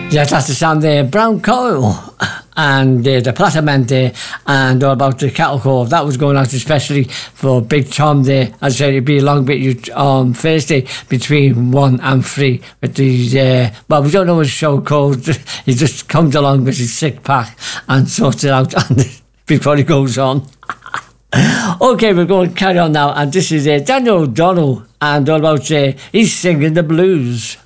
Yes, that's the sound there. Brown Coal and the Platinum there, and all about the Cattle Cove. That was going out especially for Big Tom there. As I said, it'd be a long bit on Thursday between 1 and 3 with these. Well, we don't know what the show called. He just comes along with his sick pack and sorts it out before he goes on. Okay, we're going to carry on now, and this is Daniel O'Donnell, and all about he's singing the blues.